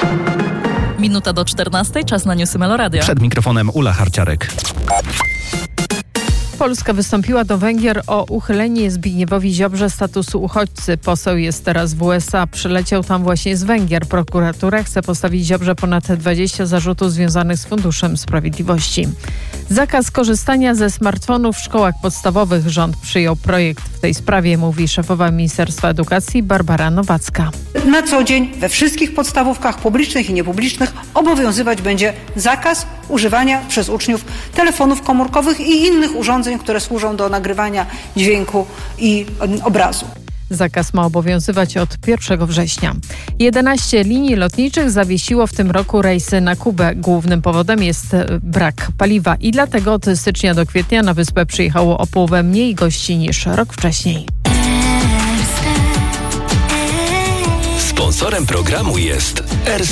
Minuta do 14, czas na newsy Meloradio. Przed mikrofonem Ula Harciarek. Polska wystąpiła do Węgier o uchylenie Zbigniewowi Ziobrze statusu uchodźcy. Poseł jest teraz w USA. Przyleciał tam właśnie z Węgier. Prokuratura chce postawić Ziobrze ponad 20 zarzutów związanych z Funduszem Sprawiedliwości. Zakaz korzystania ze smartfonów w szkołach podstawowych. Rząd przyjął projekt w tej sprawie, mówi szefowa Ministerstwa Edukacji Barbara Nowacka. Na co dzień we wszystkich podstawówkach publicznych i niepublicznych obowiązywać będzie zakaz używania przez uczniów telefonów komórkowych i innych urządzeń, które służą do nagrywania dźwięku i obrazu. Zakaz ma obowiązywać od 1 września. 11 linii lotniczych zawiesiło w tym roku rejsy na Kubę. Głównym powodem jest brak paliwa i dlatego od stycznia do kwietnia na wyspę przyjechało o połowę mniej gości niż rok wcześniej. Sponsorem programu jest